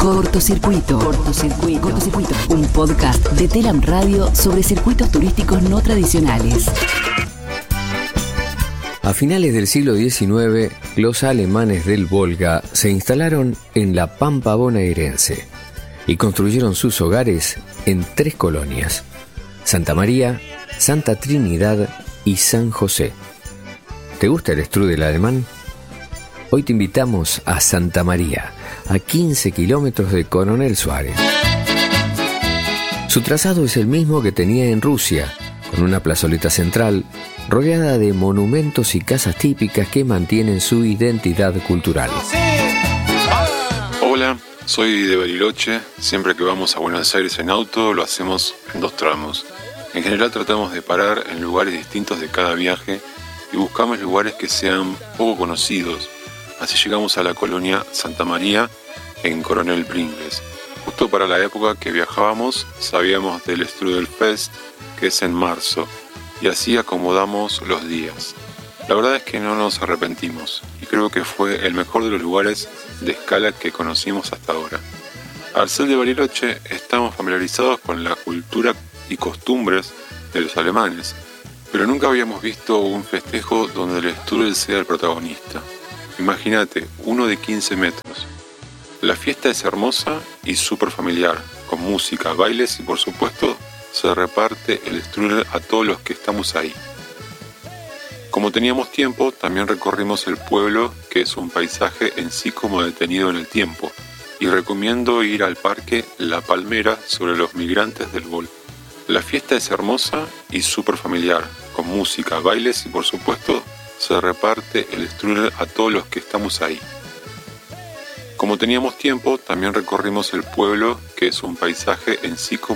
Cortocircuito. Un podcast de Telam Radio sobre circuitos turísticos no tradicionales. A finales del siglo XIX, los alemanes del Volga se instalaron en la Pampa bonaerense y construyeron sus hogares en 3 colonias: Santa María, Santa Trinidad y San José. ¿Te gusta el strudel alemán? Hoy te invitamos a Santa María, a 15 kilómetros de Coronel Suárez. Su trazado es el mismo que tenía en Rusia, con una plazoleta central rodeada de monumentos y casas típicas que mantienen su identidad cultural. Hola, soy de Bariloche. Siempre que vamos a Buenos Aires en auto lo hacemos en 2 tramos. En general tratamos de parar en lugares distintos de cada viaje y buscamos lugares que sean poco conocidos. Así llegamos a la colonia Santa María en Coronel Pringles. Justo para la época que viajábamos sabíamos del Strudel Fest, que es en marzo, y así acomodamos los días. La verdad es que no nos arrepentimos y creo que fue el mejor de los lugares de escala que conocimos hasta ahora. Al ser de Bariloche estamos familiarizados con la cultura y costumbres de los alemanes, pero nunca habíamos visto un festejo donde el Strudel sea el protagonista. Imagínate, uno de 15 metros. La fiesta es hermosa y súper familiar, con música, bailes y por supuesto se reparte el strudel a todos los que estamos ahí. Como teníamos tiempo, también recorrimos el pueblo, que es un paisaje en sí como detenido en el tiempo, y recomiendo ir al parque La Palmera sobre los migrantes del Volga. La fiesta es hermosa y súper familiar, con música, bailes y por supuesto se reparte el strudel a todos los que estamos ahí. Como teníamos tiempo, también recorrimos el pueblo, que es un paisaje en sí como